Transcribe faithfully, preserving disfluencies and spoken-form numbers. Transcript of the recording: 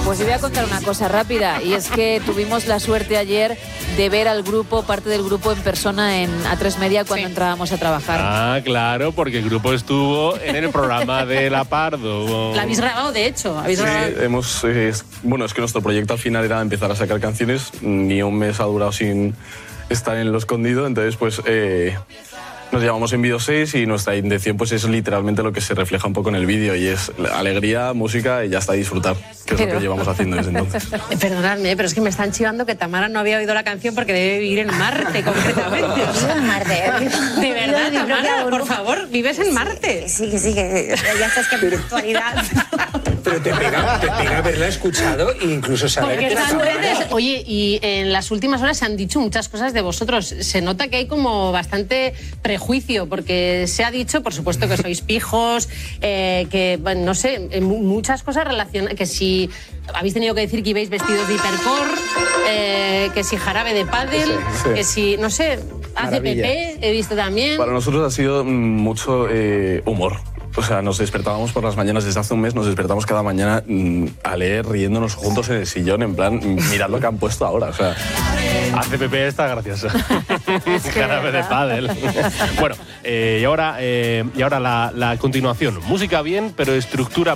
Pues yo voy a contar una cosa rápida, y es que tuvimos la suerte ayer de ver al grupo, parte del grupo en persona en A tres Media cuando sí. entrábamos a trabajar. Ah, claro, porque el grupo estuvo en el programa de La Pardo. La habéis grabado, de hecho. ¿Habéis sí, grabado? hemos, eh, bueno, es que nuestro proyecto al final era empezar a sacar canciones, ni un mes ha durado sin estar en lo escondido, entonces pues... Eh, Nos llamamos en Vídeo seis y nuestra intención pues es literalmente lo que se refleja un poco en el vídeo, y es alegría, música y ya está, disfrutar, que es pero... lo que llevamos haciendo desde entonces. Perdonadme, pero es que me están chivando que Tamara no había oído la canción porque debe vivir en Marte, concretamente. Vivo en Marte. De verdad, no, Tamara, por favor, vives en Marte. Sí, que sí, que ya sabes que en la actualidad... Pero te pega, te pega haberla escuchado e incluso saber porque que están redes. Oye, y en las últimas horas se han dicho muchas cosas de vosotros. Se nota que hay como bastante prejuicio, porque se ha dicho, por supuesto, que sois pijos, eh, que, bueno, no sé, muchas cosas relacionadas, que si habéis tenido que decir que ibais vestidos de hipercore, eh, que si jarabe de pádel, sí, sí. que si, no sé, A C P P, he visto también. Para nosotros ha sido mucho eh, humor. O sea, nos despertábamos por las mañanas, desde hace un mes nos despertamos cada mañana mmm, a leer, riéndonos juntos en el sillón, en plan, mirad lo que han puesto ahora, o sea... A C P P está graciosa. Es que jarabe de pádel. Bueno, eh, y ahora, eh, y ahora la, la continuación. Música bien, pero estructura